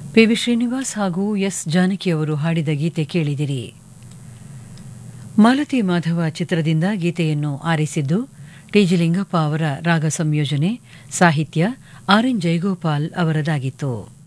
PV Srinivas ಹಾಗೂ S ಜಾನಕಿಯವರು ಹಾಡಿದ ಗೀತೆ ಕೇಳಿದಿರಿ. ಮಾಲತಿ ಮಾಧವ ಚಿತ್ರದಿಂದ ಗೀತೆಯನ್ನು ಆರಿಸಿದ್ದು ಟಿಜಿ ಲಿಂಗಪ್ಪ ಅವರ ರಾಗ ಸಂಯೋಜನೆ, ಸಾಹಿತ್ಯ ಆರ್ ಎನ್ ಜಯಗೋಪಾಲ್ ಅವರದಾಗಿತ್ತು.